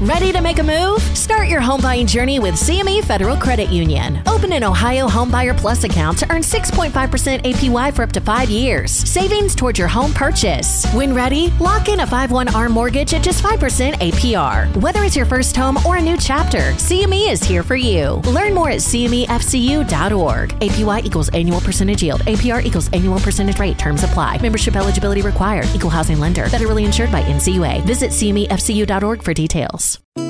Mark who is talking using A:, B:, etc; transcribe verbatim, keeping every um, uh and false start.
A: Ready to make a move? Start your home buying journey with C M E Federal Credit Union. Open an Ohio Homebuyer Plus account to earn six point five percent A P Y for up to five years. Savings towards your home purchase. When ready, lock in a five one R mortgage at just five percent A P R. Whether it's your first home or a new chapter, C M E is here for you. Learn more at C M E F C U dot org. A P Y equals annual percentage yield. A P R equals annual percentage rate. Terms apply. Membership eligibility required. Equal housing lender. Federally insured by N C U A. Visit C M E F C U dot org for details.